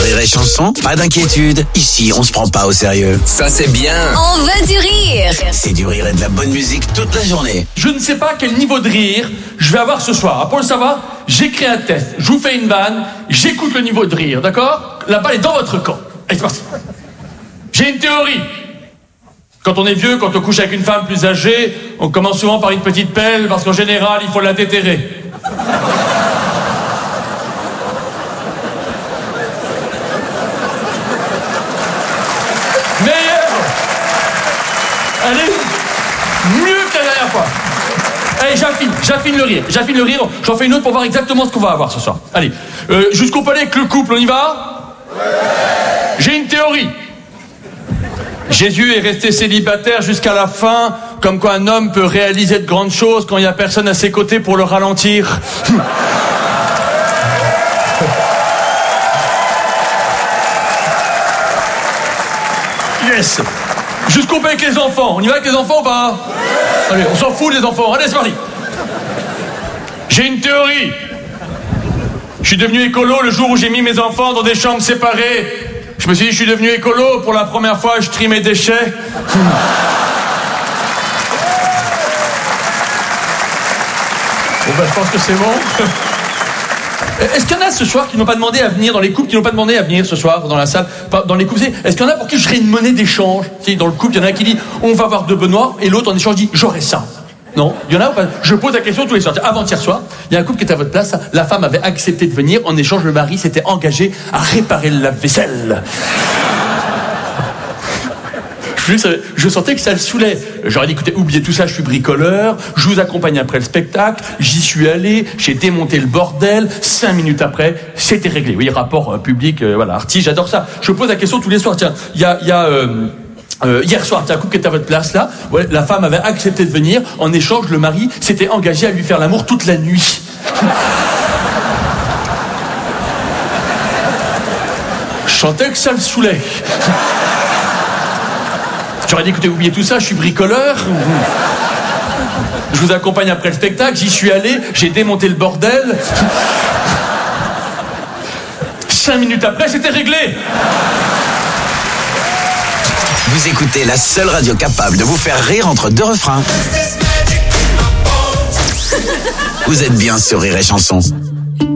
Rire et Chanson, pas d'inquiétude. Ici, on se prend pas au sérieux. Ça, c'est bien. On veut du rire. C'est du rire et de la bonne musique toute la journée. Je ne sais pas quel niveau de rire je vais avoir ce soir. Pour le savoir, j'écris un test, je vous fais une vanne, j'écoute le niveau de rire, d'accord? La balle est dans votre camp. Allez, c'est parti. J'ai une théorie. Quand on est vieux, quand on couche avec une femme plus âgée, on commence souvent par une petite pelle, parce qu'en général, il faut la déterrer. Meilleur. Allez, mieux que la dernière fois. Allez, j'affine le rire. J'en fais une autre pour voir exactement ce qu'on va avoir ce soir. Allez, jusqu'au palais avec le couple, on y va? Ouais. J'ai une théorie. Jésus est resté célibataire jusqu'à la fin, comme quoi un homme peut réaliser de grandes choses quand il n'y a personne à ses côtés pour le ralentir. Yes. Jusqu'au palais avec les enfants. On y va avec les enfants ou pas? Ouais. Allez, on s'en fout des enfants. Allez, c'est parti. J'ai une théorie. Je suis devenu écolo le jour où j'ai mis mes enfants dans des chambres séparées. Je me suis dit, je suis devenu écolo. Pour la première fois, je trie mes déchets. Bon, ben, je pense que c'est bon. Est-ce qu'il y en a ce soir qui n'ont pas demandé à venir, dans les couples qui n'ont pas demandé à venir ce soir dans la salle, dans les couples? Est-ce qu'il y en a pour qui je serais une monnaie d'échange? Si, dans le couple, il y en a un qui dit, on va voir deux Benoît, et l'autre en échange dit, j'aurais ça. Non, il y en a ou pas? Je pose la question tous les soirs. Avant-hier soir, il y a un couple qui était à votre place. La femme avait accepté de venir. En échange, le mari s'était engagé à réparer le lave-vaisselle. Je sentais que ça le saoulait. J'aurais dit, écoutez, oubliez tout ça, je suis bricoleur, je vous accompagne après le spectacle, j'y suis allé, j'ai démonté le bordel, 5 minutes après, c'était réglé. Oui, rapport public, voilà, artiste, j'adore ça. Je pose la question tous les soirs. Tiens, hier soir, un couple qui était à votre place là, ouais, la femme avait accepté de venir, en échange, le mari s'était engagé à lui faire l'amour toute la nuit. Je sentais que ça le saoulait. J'aurais dit, écoutez, oubliez tout ça, je suis bricoleur. Je vous accompagne après le spectacle, j'y suis allé, j'ai démonté le bordel. 5 minutes après, c'était réglé. Vous écoutez la seule radio capable de vous faire rire entre deux refrains. Vous êtes bien sur Rire et Chanson.